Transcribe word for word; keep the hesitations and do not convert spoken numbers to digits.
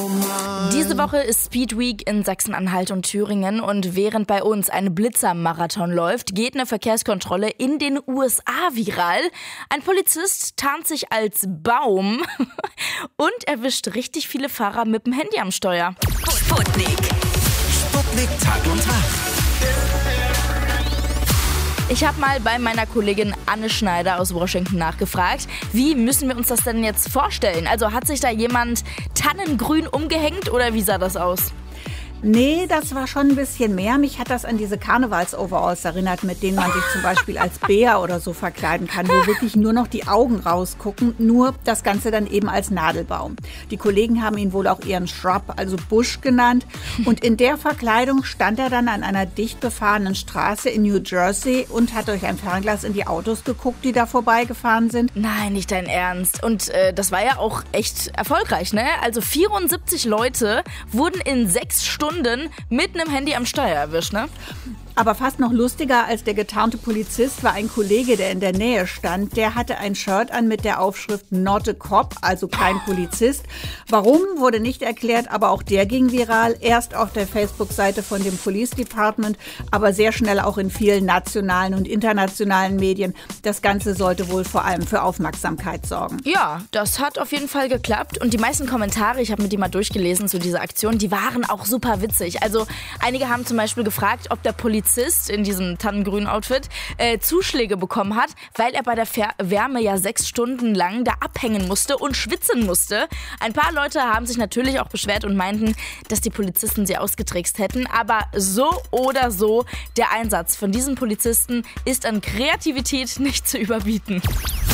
Diese Woche ist Speed Week in Sachsen-Anhalt und Thüringen und während bei uns ein Blitzermarathon läuft, geht eine Verkehrskontrolle in den U S A viral. Ein Polizist tarnt sich als Baum und erwischt richtig viele Fahrer mit dem Handy am Steuer. Sputnik. Sputnik Tag und Tag. Ich habe mal bei meiner Kollegin Anne Schneider aus Washington nachgefragt, wie müssen wir uns das denn jetzt vorstellen? Also hat sich da jemand tannengrün umgehängt oder wie sah das aus? Nee, das war schon ein bisschen mehr. Mich hat das an diese Karnevals-Overalls erinnert, mit denen man sich zum Beispiel als Bär oder so verkleiden kann, wo wirklich nur noch die Augen rausgucken, nur das Ganze dann eben als Nadelbaum. Die Kollegen haben ihn wohl auch ihren Shrub, also Busch genannt. Und in der Verkleidung stand er dann an einer dicht befahrenen Straße in New Jersey und hat durch ein Fernglas in die Autos geguckt, die da vorbeigefahren sind. Nein, nicht dein Ernst. Und äh, das war ja auch echt erfolgreich, ne? Also vierundsiebzig Leute wurden in sechs Stunden mit einem Handy am Steuer erwischt, ne? Aber fast noch lustiger als der getarnte Polizist war ein Kollege, der in der Nähe stand. Der hatte ein Shirt an mit der Aufschrift Not a Cop, also kein Polizist. Warum, wurde nicht erklärt, aber auch der ging viral. Erst auf der Facebook-Seite von dem Police Department, aber sehr schnell auch in vielen nationalen und internationalen Medien. Das Ganze sollte wohl vor allem für Aufmerksamkeit sorgen. Ja, das hat auf jeden Fall geklappt. Und die meisten Kommentare, ich habe mir die mal durchgelesen zu dieser Aktion, die waren auch super witzig. Also einige haben zum Beispiel gefragt, ob der Polizist in diesem tannengrünen Outfit äh, Zuschläge bekommen hat, weil er bei der Ver- Wärme ja sechs Stunden lang da abhängen musste und schwitzen musste. Ein paar Leute haben sich natürlich auch beschwert und meinten, dass die Polizisten sie ausgetrickst hätten. Aber so oder so, der Einsatz von diesen Polizisten ist an Kreativität nicht zu überbieten.